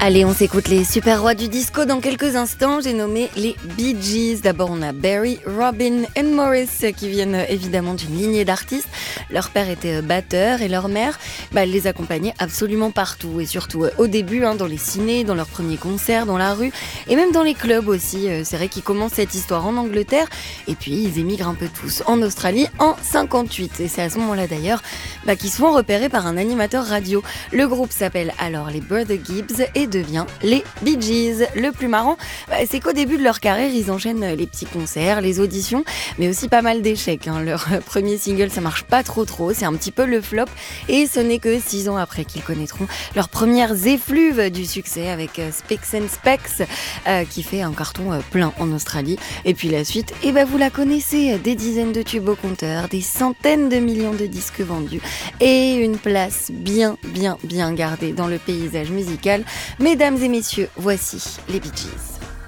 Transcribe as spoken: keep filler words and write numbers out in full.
Allez, on s'écoute les super rois du disco dans quelques instants. J'ai nommé les Bee Gees. D'abord, on a Barry, Robin et Morris qui viennent évidemment d'une lignée d'artistes. Leur père était batteur et leur mère, bah, elle les accompagnait absolument partout. Et surtout au début, hein, dans les cinés, dans leurs premiers concerts, dans la rue et même dans les clubs aussi. C'est vrai qu'ils commencent cette histoire en Angleterre et puis ils émigrent un peu tous en Australie en cinquante-huit. Et c'est à ce moment-là d'ailleurs bah, qu'ils se font repérer par un animateur radio. Le groupe s'appelle alors les Brother Gibbs et devient les Bee Gees. Le plus marrant, bah, c'est qu'au début de leur carrière, ils enchaînent les petits concerts, les auditions, mais aussi pas mal d'échecs. Hein. Leur premier single, ça marche pas trop trop, c'est un petit peu le flop. Et ce n'est que six ans après qu'ils connaîtront leurs premières effluves du succès avec euh, Spicks and Specks, euh, qui fait un carton euh, plein en Australie. Et puis la suite, eh ben vous la connaissez, des dizaines de tubes au compteur, des centaines de millions de disques vendus et une place bien, bien, bien gardée dans le paysage musical. Mesdames et messieurs, voici les Bee Gees.